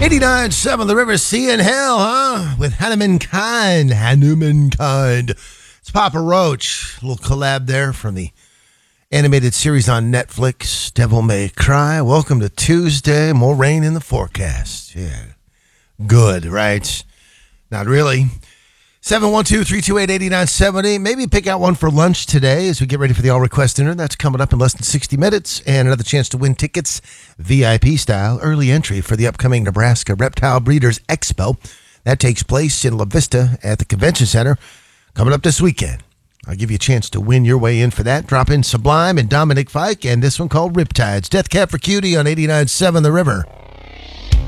89.7 The River Sea and Hell, huh? With Hanumankind. It's Papa Roach. A little collab there from the animated series on Netflix, Devil May Cry. Welcome to Tuesday. More rain in the forecast. Yeah. Good, right? Not really. 712-328-8970. Maybe pick out one for lunch today as we get ready for the All Request Dinner. That's coming up in less than 60 minutes. And another chance to win tickets, VIP style, early entry for the upcoming Nebraska Reptile Breeders Expo. That takes place in La Vista at the Convention Center coming up this weekend. I'll give you a chance to win your way in for that. Drop in Sublime and Dominic Fike and this one called Riptides. Death Cab for Cutie on 89.7 The River.